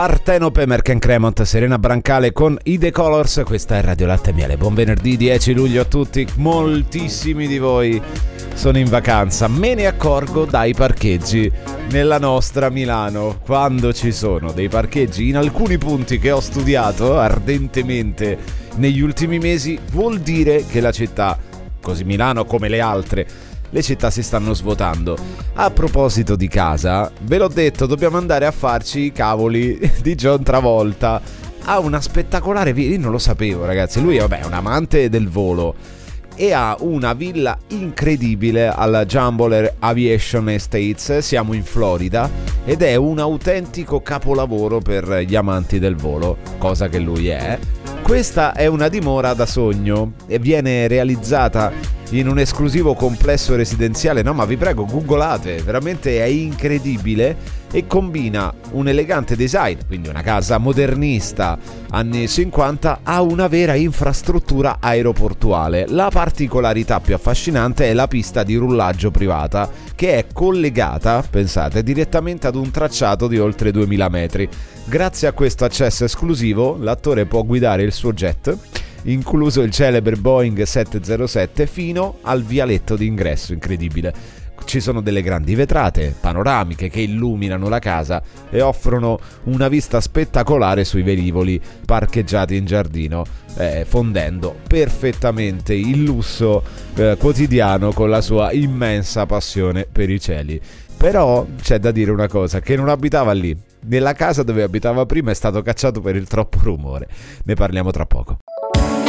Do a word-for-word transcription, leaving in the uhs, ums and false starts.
Partenope, Merck and Cremont, Serena Brancale con i The Colors. Questa è Radio Latte e Miele. Buon venerdì dieci luglio a tutti. Moltissimi di voi sono in vacanza. Me ne accorgo dai parcheggi nella nostra Milano. Quando ci sono dei parcheggi in alcuni punti che ho studiato ardentemente negli ultimi mesi, vuol dire che la città, così Milano come le altre, le città si stanno svuotando. A proposito di casa, ve l'ho detto, dobbiamo andare a farci i cavoli di John Travolta. Ha una spettacolare villa, io non lo sapevo ragazzi, lui vabbè, è un amante del volo e ha una villa incredibile alla Jumbler Aviation Estates. Siamo in Florida ed è un autentico capolavoro per gli amanti del volo, cosa che lui è. Questa è una dimora da sogno e viene realizzata in un esclusivo complesso residenziale. No, ma vi prego, googolate, veramente è incredibile, e combina un elegante design, quindi una casa modernista anni cinquanta, a una vera infrastruttura aeroportuale. La particolarità più affascinante è la pista di rullaggio privata, che è collegata, pensate, direttamente ad un tracciato di oltre duemila metri. Grazie a questo accesso esclusivo, l'attore può guidare il suo jet, incluso il celebre Boeing settecentossette, fino al vialetto d'ingresso. Incredibile. Ci sono delle grandi vetrate panoramiche che illuminano la casa e offrono una vista spettacolare sui velivoli parcheggiati in giardino, eh, fondendo perfettamente il lusso eh, quotidiano con la sua immensa passione per i cieli. Però c'è da dire una cosa, che non abitava lì. Nella casa dove abitava prima è stato cacciato per il troppo rumore. Ne parliamo tra poco.